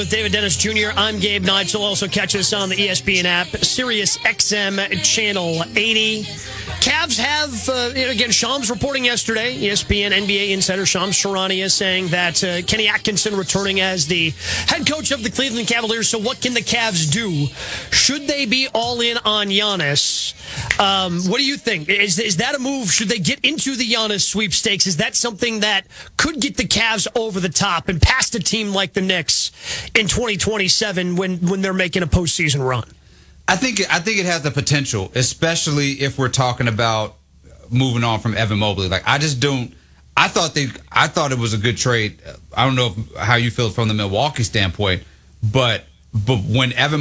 With David Dennis Jr., I'm Gabe Knights. You'll also catch us on the ESPN app, Sirius XM Channel 80. Cavs have, again, Shams reporting yesterday, ESPN NBA insider Shams Charania saying that Kenny Atkinson returning as the head coach of the Cleveland Cavaliers. So what can the Cavs do? Should they be all in on Giannis? What do you think? Is that a move? Should they get into the Giannis sweepstakes? Is that something that could get the Cavs over the top and past a team like the Knicks in 2027 when they're making a postseason run? I think it has the potential, especially if we're talking about moving on from Evan Mobley. Like, I just don't. I thought it was a good trade. I don't know how you feel from the Milwaukee standpoint, but when Evan